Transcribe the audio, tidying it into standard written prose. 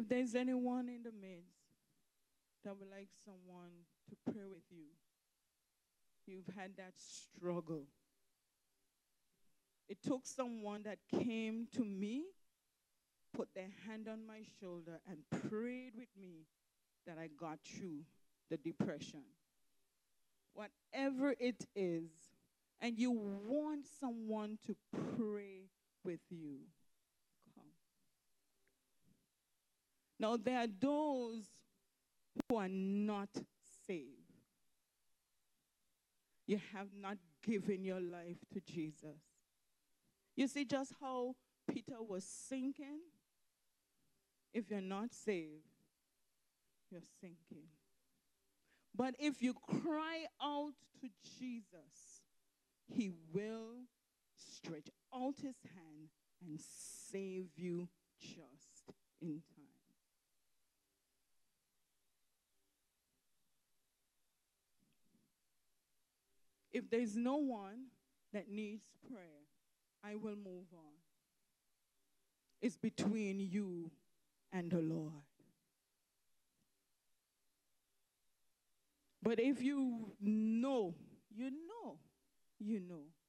If there's anyone in the midst that would like someone to pray with you, you've had that struggle. It took someone that came to me, put their hand on my shoulder, and prayed with me that I got through the depression. Whatever it is, and you want someone to pray with you, come. Now, there are those who are not saved. You have not given your life to Jesus. You see just how Peter was sinking? If you're not saved, you're sinking. But if you cry out to Jesus, he will stretch out his hand and save you just in time. If there's no one that needs prayer, I will move on. It's between you and the Lord. But if you know, you know